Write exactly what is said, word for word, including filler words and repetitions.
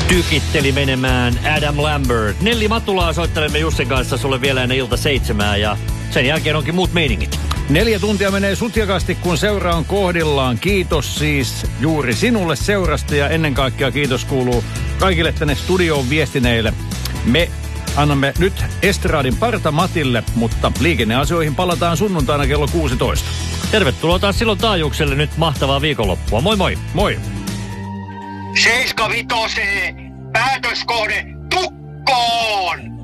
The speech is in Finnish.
tykitteli menemään Adam Lambert. Nelli Matulaa soittelemme Jussin kanssa sulle vielä ennen ilta seitsemää ja sen jälkeen onkin muut meiningit. Neljä tuntia menee sutjakasti, kun seura on kohdillaan. Kiitos siis juuri sinulle seurasta ja ennen kaikkea kiitos kuuluu kaikille tänne studioon viestineille. Me annamme nyt estradin parta Matille, mutta liikenneasioihin palataan sunnuntaina kello kuusitoista. Tervetuloa taas silloin taajuukselle, nyt mahtavaa viikonloppua. Moi moi! Moi! Seiska vitosee, päätöskohde tukkoon!